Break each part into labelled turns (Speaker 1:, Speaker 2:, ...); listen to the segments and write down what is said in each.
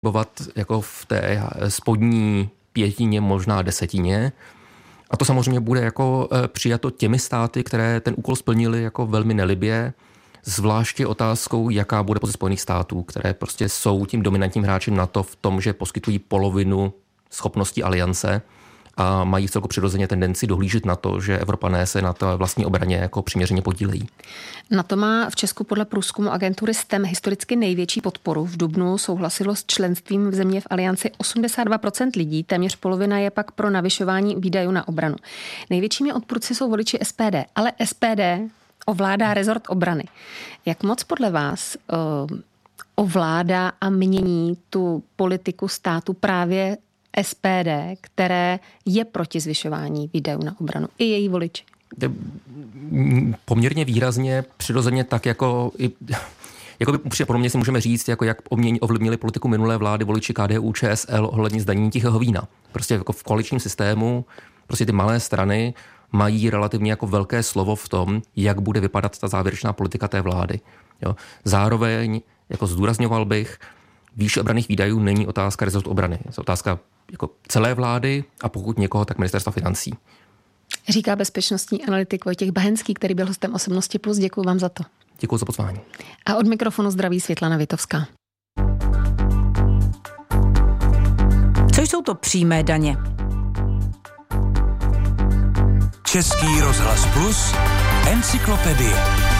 Speaker 1: jako v té spodní pětině, možná desetině. A to samozřejmě bude jako přijato těmi státy, které ten úkol splnili jako velmi nelibě, zvláště otázkou, jaká bude pozice Spojených států, které prostě jsou tím dominantním hráčem NATO v tom, že poskytují polovinu schopností aliance a mají vcelku přirozeně tendenci dohlížet na to, že Evropané se na té vlastní obraně jako přiměřeně podílejí.
Speaker 2: NATO má v Česku podle průzkumu agentury STEM historicky největší podporu. V dubnu souhlasilo s členstvím v země v alianci 82% lidí, téměř polovina je pak pro navyšování výdajů na obranu. Největšími odpůrci jsou voliči SPD, ale SPD ovládá rezort obrany. Jak moc podle vás ovládá a mění tu politiku státu právě SPD, které je proti zvyšování výdajů na obranu, i její voliči?
Speaker 1: Poměrně výrazně, přirozeně tak jako pro mě si můžeme říct, jako jak ovlivnili politiku minulé vlády voliči KDU, ČSL ohledně zdanění tichého vína. Prostě jako v koaličním systému prostě ty malé strany mají relativně jako velké slovo v tom, jak bude vypadat ta závěrečná politika té vlády. Jo. Zároveň, jako zdůrazňoval bych, výše obranných výdajů není otázka rezortu obrany. Je to otázka jako celé vlády a pokud někoho, tak ministerstva financí.
Speaker 2: Říká bezpečnostní analytik Vojtěch Bahenský, který byl hostem Osobnosti Plus. Děkuji vám za to.
Speaker 1: Děkuji za pozvání.
Speaker 2: A od mikrofonu zdraví Světlana Vitovská.
Speaker 3: Co jsou to přímé daně?
Speaker 4: Český rozhlas Plus, encyklopedie.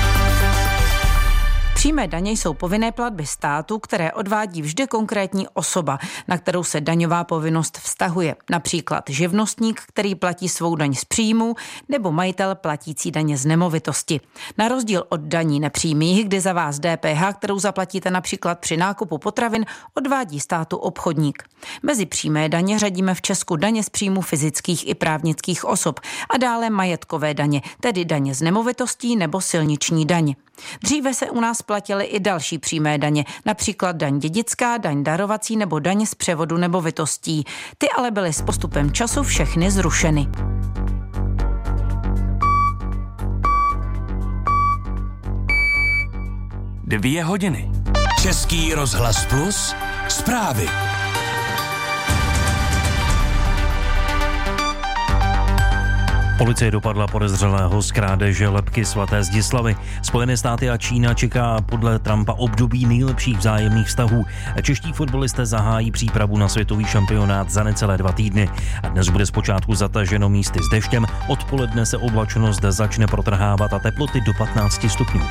Speaker 3: Přímé daně jsou povinné platby státu, které odvádí vždy konkrétní osoba, na kterou se daňová povinnost vztahuje. Například živnostník, který platí svou daň z příjmu, nebo majitel platící daně z nemovitosti. Na rozdíl od daní nepřímých, kdy za vás DPH, kterou zaplatíte například při nákupu potravin, odvádí státu obchodník. Mezi přímé daně řadíme v Česku daně z příjmu fyzických i právnických osob a dále majetkové daně, tedy daně z nemovitostí nebo silniční daň. Dříve se u nás platily i další přímé daně, například daň dědická, daň darovací nebo daň z převodu nemovitostí. Ty ale byly s postupem času všechny zrušeny.
Speaker 4: Dvě hodiny. Český rozhlas Plus, zprávy.
Speaker 5: Policie dopadla podezřelého z krádeže lebky svaté Zdislavy. Spojené státy a Čína čeká podle Trumpa období nejlepších vzájemných vztahů. Čeští fotbalisté zahájí přípravu na světový šampionát za necelé 2 týdny. A dnes bude zpočátku zataženo místy s deštěm, odpoledne se oblačnost začne protrhávat a teploty do 15 stupňů.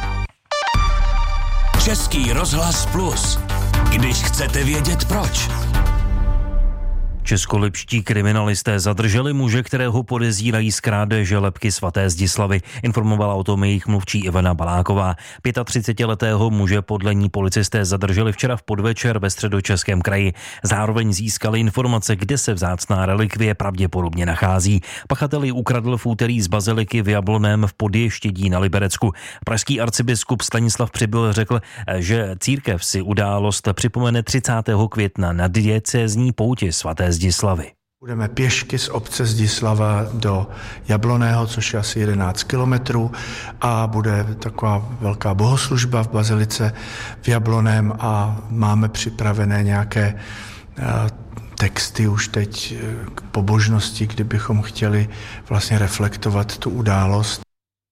Speaker 4: Český rozhlas Plus. Když chcete vědět proč.
Speaker 5: Českolipští kriminalisté zadrželi muže, kterého podezírají z krádeže lebky svaté Zdislavy. Informovala o tom jejich mluvčí Ivana Baláková. 35letého muže podle ní policisté zadrželi včera v podvečer ve Středočeském kraji. Zároveň získali informace, kde se vzácná relikvie pravděpodobně nachází. Pachatel ji ukradl v úterý z baziliky v Jablonném v Podještědí na Liberecku. Pražský arcibiskup Stanislav Přibyl řekl, že církev si událost připomene 30. května na diecézní pouti svaté Zdislavy.
Speaker 6: Budeme pěšky z obce Zdislava do Jablonného, což je asi 11 kilometrů, a bude taková velká bohoslužba v bazilice v Jablonném a máme připravené nějaké texty už teď k pobožnosti, kdybychom chtěli vlastně reflektovat tu událost.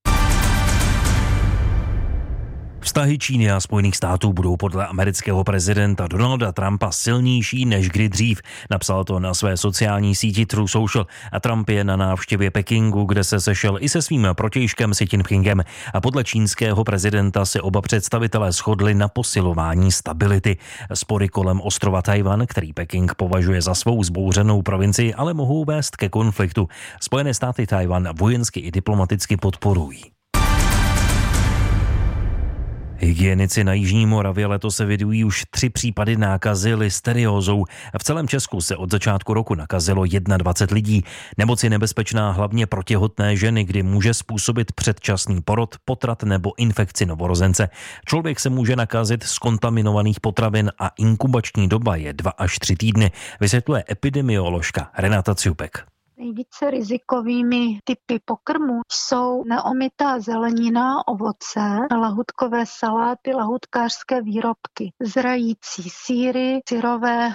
Speaker 5: Vztahy Číny a Spojených států budou podle amerického prezidenta Donalda Trumpa silnější než kdy dřív. Napsal to na své sociální síti Truth Social. A Trump je na návštěvě Pekingu, kde se sešel i se svým protějškem Xi Jinpingem. A podle čínského prezidenta se oba představitelé shodli na posilování stability. Spory kolem ostrova Tchaj-wan, který Peking považuje za svou zbouřenou provincii, ale mohou vést ke konfliktu. Spojené státy Tchaj-wan vojensky i diplomaticky podporují. Hygienici na Jižní Moravě letos evidují už 3 případy nákazy listeriózou. V celém Česku se od začátku roku nakazilo 21 lidí. Nemoc je nebezpečná hlavně pro těhotné ženy, kdy může způsobit předčasný porod, potrat nebo infekci novorozence. Člověk se může nakazit z kontaminovaných potravin a inkubační doba je 2 až 3 týdny, vysvětluje epidemioložka Renata Ciupek.
Speaker 7: Nejvíce rizikovými typy pokrmů jsou neomytá zelenina, ovoce, lahutkové saláty, lahutkářské výrobky, zrající sýry, syrové